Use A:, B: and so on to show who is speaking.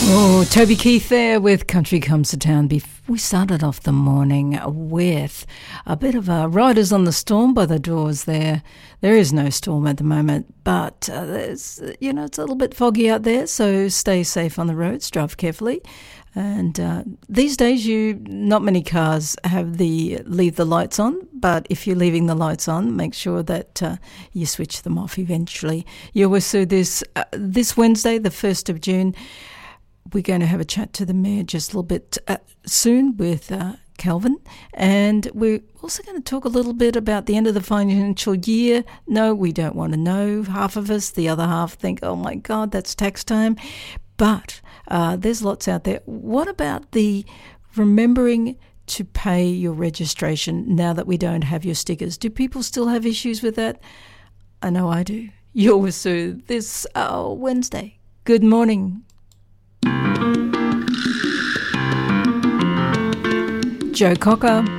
A: Oh, Toby Keith there with Country Comes to Town. We started off the morning with a bit of a Riders on the Storm by the Doors there. There is no storm at the moment, but there's, it's a little bit foggy out there, so stay safe on the roads, drive carefully. And these days, not many cars leave the lights on, but if you're leaving the lights on, make sure that you switch them off eventually. So this Wednesday, the 1st of June, we're going to have a chat to the Mayor just a little bit soon with Calvin, and we're also going to talk a little bit about the end of the financial year. No, we don't want to know, half of us. The other half think, oh my God, that's tax time. But there's lots out there. What about the remembering to pay your registration now that we don't have your stickers? Do people still have issues with that? I know I do. You're with Sue this Wednesday. Good morning. Joe Cocker.